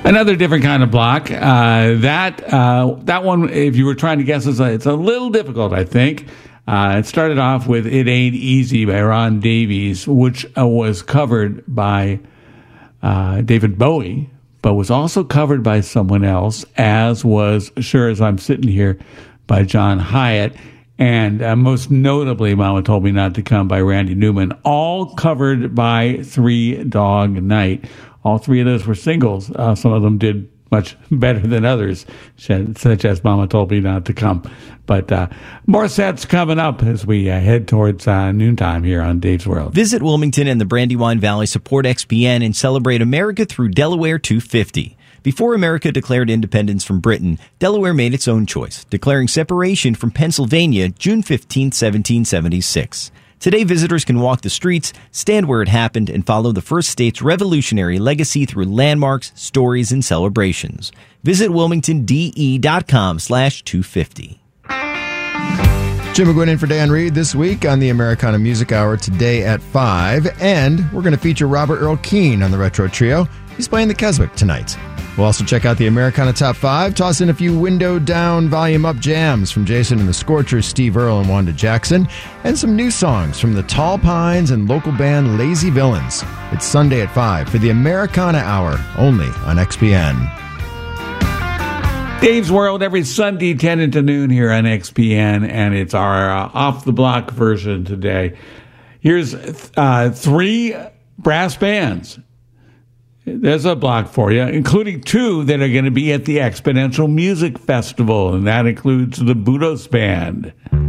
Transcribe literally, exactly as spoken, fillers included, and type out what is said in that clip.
Another different kind of block. Uh, that uh, that one, if you were trying to guess, is a, it's a little difficult, I think. Uh, it started off with "It Ain't Easy" by Ron Davies, which uh, was covered by uh, David Bowie, but was also covered by someone else, as was "Sure As I'm Sitting Here" by John Hyatt, and uh, most notably, "Mama Told Me Not to Come" by Randy Newman, all covered by Three Dog Night. All three of those were singles. Uh, some of them did much better than others, such as "Mama Told Me Not to Come." But uh, more sets coming up as we uh, head towards uh, noontime here on Dave's World. Visit Wilmington and the Brandywine Valley, support X P N, and celebrate America through Delaware two fifty. Before America declared independence from Britain, Delaware made its own choice, declaring separation from Pennsylvania June fifteenth, seventeen seventy-six. Today, visitors can walk the streets, stand where it happened, and follow the first state's revolutionary legacy through landmarks, stories, and celebrations. Visit wilmingtondE.com slash 250. Jim McGuinn in for Dan Reed this week on the Americana Music Hour, today at five. And we're going to feature Robert Earl Keen on the Retro Trio. He's playing the Keswick tonight. We'll also check out the Americana Top five, toss in a few window down, volume up jams from Jason and the Scorchers, Steve Earle and Wanda Jackson, and some new songs from the Tall Pines and local band Lazy Villains. It's Sunday at five for the Americana Hour, only on X P N. Dave's World every Sunday, ten into noon here on X P N, and it's our uh, off-the-block version today. Here's uh, three brass bands. There's a block for you, including two that are going to be at the Exponential Music Festival, and that includes the Budos Band.